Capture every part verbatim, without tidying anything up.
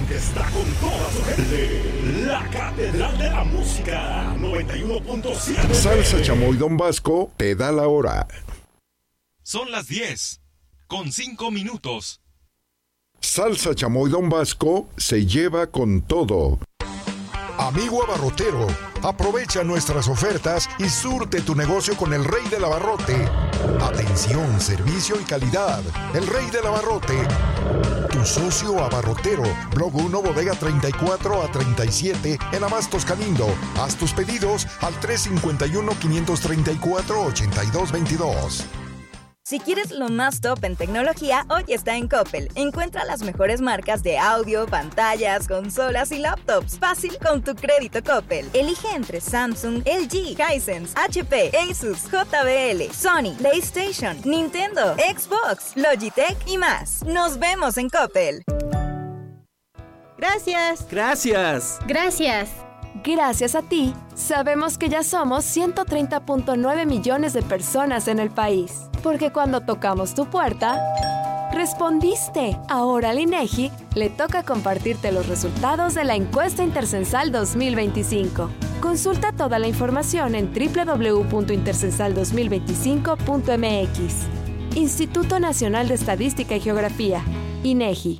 que está con toda su gente. La Catedral de la Música, noventa y uno punto siete. Salsa Chamoy Don Vasco te da la hora. Son las diez, con cinco minutos. Salsa Chamoy Don Vasco se lleva con todo. Amigo abarrotero, aprovecha nuestras ofertas y surte tu negocio con el Rey del Abarrote. Atención, servicio y calidad. El Rey del Abarrote. Tu socio abarrotero. Blog uno, bodega treinta y cuatro a treinta y siete en Abastos Calindo. Haz tus pedidos al tres cinco uno, cinco tres cuatro, ocho dos dos dos. Si quieres lo más top en tecnología, hoy está en Coppel. Encuentra las mejores marcas de audio, pantallas, consolas y laptops. Fácil con tu crédito Coppel. Elige entre Samsung, L G, Hisense, H P, Asus, J B L, Sony, PlayStation, Nintendo, Xbox, Logitech y más. Nos vemos en Coppel. Gracias. Gracias. Gracias. Gracias a ti, sabemos que ya somos ciento treinta punto nueve millones de personas en el país. Porque cuando tocamos tu puerta, respondiste. Ahora al INEGI le toca compartirte los resultados de la encuesta Intercensal dos mil veinticinco. Consulta toda la información en doble u doble u doble u punto intercensal dos mil veinticinco punto m x. Instituto Nacional de Estadística y Geografía, INEGI.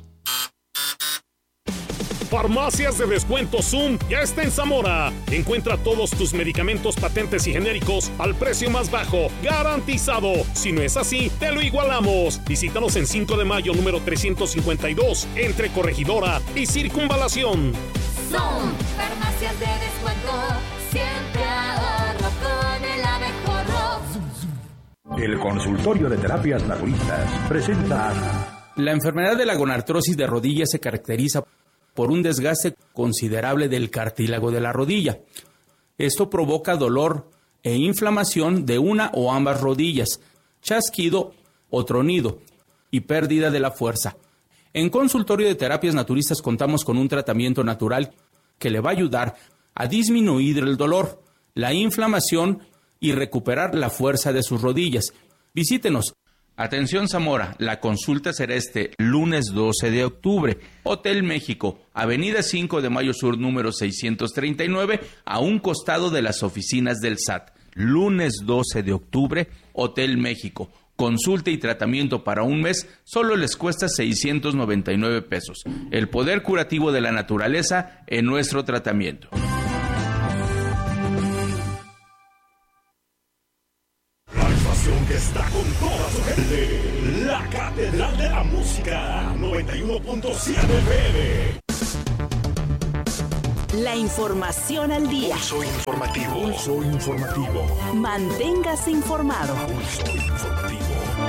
Farmacias de Descuento Zoom ya está en Zamora. Encuentra todos tus medicamentos patentes y genéricos al precio más bajo, garantizado. Si no es así, te lo igualamos. Visítanos en cinco de mayo, número trescientos cincuenta y dos, entre Corregidora y Circunvalación. Zoom, farmacias de descuento, siempre ahorro con el abejorro. El consultorio de terapias naturistas presenta. La enfermedad de la gonartrosis de rodilla se caracteriza por un desgaste considerable del cartílago de la rodilla. Esto provoca dolor e inflamación de una o ambas rodillas, chasquido o tronido y pérdida de la fuerza. En Consultorio de Terapias Naturistas contamos con un tratamiento natural que le va a ayudar a disminuir el dolor, la inflamación y recuperar la fuerza de sus rodillas. Visítenos. Atención Zamora, la consulta será este lunes doce de octubre. Hotel México, Avenida cinco de mayo Sur, número seiscientos treinta y nueve, a un costado de las oficinas del S A T. Lunes doce de octubre, Hotel México. Consulta y tratamiento para un mes solo les cuesta seiscientos noventa y nueve pesos. El poder curativo de la naturaleza en nuestro tratamiento. Que está con toda su gente. La Catedral de la Música, noventa y uno punto siete F M. La información al día. Pulso informativo. Pulso informativo. Manténgase informado. Pulso informativo.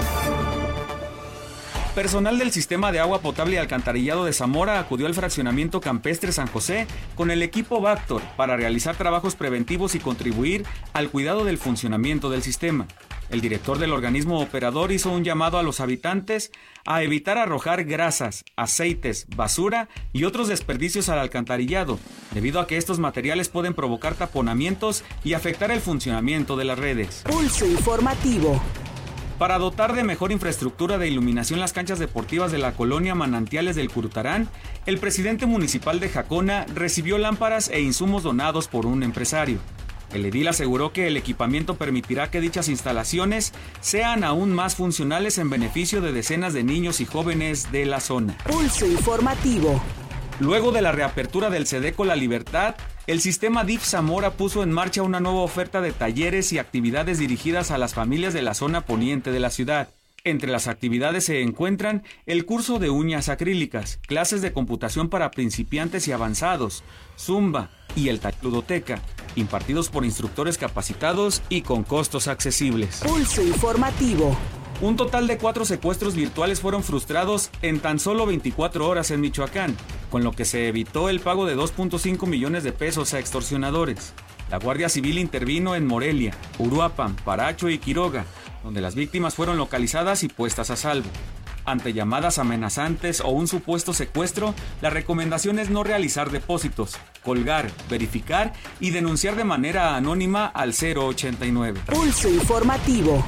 Personal del Sistema de Agua Potable y Alcantarillado de Zamora acudió al fraccionamiento campestre San José con el equipo Bactor para realizar trabajos preventivos y contribuir al cuidado del funcionamiento del sistema. El director del organismo operador hizo un llamado a los habitantes a evitar arrojar grasas, aceites, basura y otros desperdicios al alcantarillado, debido a que estos materiales pueden provocar taponamientos y afectar el funcionamiento de las redes. Pulso informativo. Para dotar de mejor infraestructura de iluminación las canchas deportivas de la colonia Manantiales del Curutarán, el presidente municipal de Jacona recibió lámparas e insumos donados por un empresario. El edil aseguró que el equipamiento permitirá que dichas instalaciones sean aún más funcionales en beneficio de decenas de niños y jóvenes de la zona. Pulso informativo. Luego de la reapertura del Sedeco La Libertad, el sistema D I F Zamora puso en marcha una nueva oferta de talleres y actividades dirigidas a las familias de la zona poniente de la ciudad. Entre las actividades se encuentran el curso de uñas acrílicas, clases de computación para principiantes y avanzados, zumba y el taller ludoteca, impartidos por instructores capacitados y con costos accesibles. Pulso informativo. Un total de cuatro secuestros virtuales fueron frustrados en tan solo veinticuatro horas en Michoacán, con lo que se evitó el pago de dos punto cinco millones de pesos a extorsionadores. La Guardia Civil intervino en Morelia, Uruapan, Paracho y Quiroga, donde las víctimas fueron localizadas y puestas a salvo. Ante llamadas amenazantes o un supuesto secuestro, la recomendación es no realizar depósitos, colgar, verificar y denunciar de manera anónima al cero ochenta y nueve. Pulso informativo.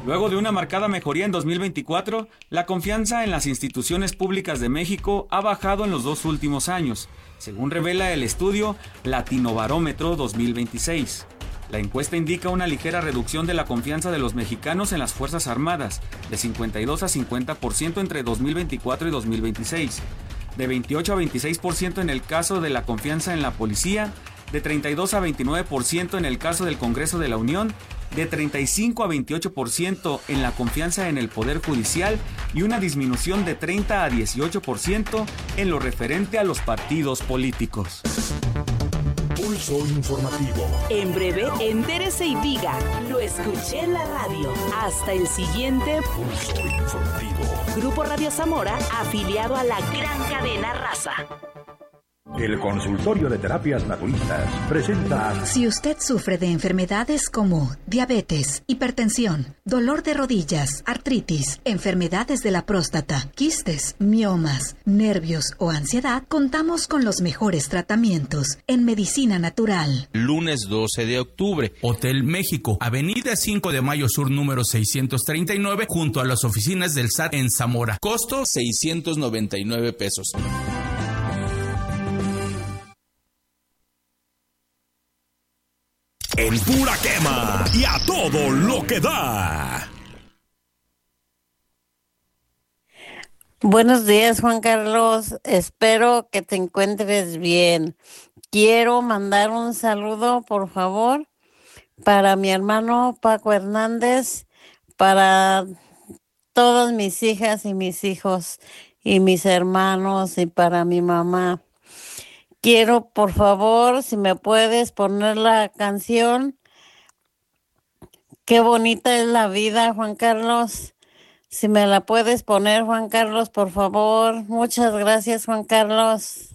Luego de una marcada mejoría en dos mil veinticuatro, la confianza en las instituciones públicas de México ha bajado en los dos últimos años, según revela el estudio Latinobarómetro dos mil veintiséis. La encuesta indica una ligera reducción de la confianza de los mexicanos en las Fuerzas Armadas, de cincuenta y dos a cincuenta por ciento entre dos mil veinticuatro y dos mil veintiséis, de veintiocho a veintiséis por ciento en el caso de la confianza en la policía, de treinta y dos a veintinueve por ciento en el caso del Congreso de la Unión, de treinta y cinco a veintiocho por ciento en la confianza en el Poder Judicial y una disminución de treinta a dieciocho por ciento en lo referente a los partidos políticos. Pulso informativo. En breve, entérese y diga, lo escuché en la radio. Hasta el siguiente Pulso informativo. Grupo Radio Zamora, afiliado a la gran cadena Raza. El Consultorio de Terapias Naturistas presenta... Si usted sufre de enfermedades como diabetes, hipertensión, dolor de rodillas, artritis, enfermedades de la próstata, quistes, miomas, nervios o ansiedad, contamos con los mejores tratamientos en medicina natural. Lunes doce de octubre, Hotel México, Avenida cinco de Mayo Sur número seiscientos treinta y nueve, junto a las oficinas del S A T en Zamora. Costo seiscientos noventa y nueve pesos. En pura quema y a todo lo que da. Buenos días, Juan Carlos. Espero que te encuentres bien. Quiero mandar un saludo, por favor, para mi hermano Paco Hernández, para todas mis hijas y mis hijos y mis hermanos y para mi mamá. Quiero, por favor, si me puedes poner la canción Qué bonita es la vida, Juan Carlos. Si me la puedes poner, Juan Carlos, por favor. Muchas gracias, Juan Carlos.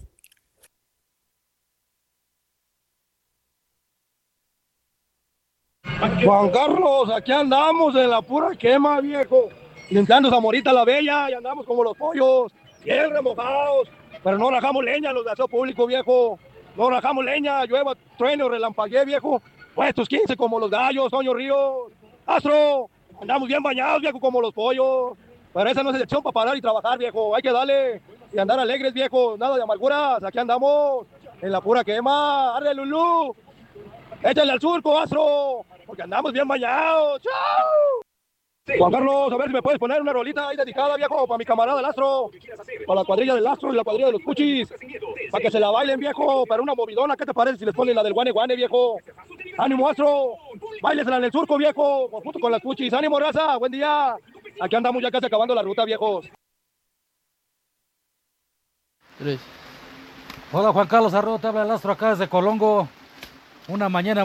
Juan Carlos, aquí andamos en la pura quema, viejo. Limpiando Zamorita la Bella y andamos como los pollos, bien remojados. Pero no rajamos leña los de aseo público, viejo. No rajamos leña, llueva, trueno, relampaguee, viejo. Puestos quince como los gallos, Toño Ríos. Astro, andamos bien bañados, viejo, como los pollos. Pero esa no es excepción para parar y trabajar, viejo. Hay que darle y andar alegres, viejo. Nada de amarguras. Aquí andamos en la pura quema. ¡Arre, Lulú! ¡Échale al surco, Astro! Porque andamos bien bañados. ¡Chao! Juan Carlos, a ver si me puedes poner una rolita ahí dedicada, viejo, para mi camarada el Astro, para la cuadrilla del Astro y la cuadrilla de los Cuchis, para que se la bailen, viejo, para una movidona. ¿Qué te parece si les ponen la del Guane Guane, viejo? ¡Ánimo, Astro! ¡Báilesela en el surco, viejo, junto con las Cuchis! ¡Ánimo, raza! ¡Buen día! Aquí andamos ya casi acabando la ruta, viejos. Hola, Juan Carlos Arroyo, te habla el Astro acá desde Colongo. Una mañana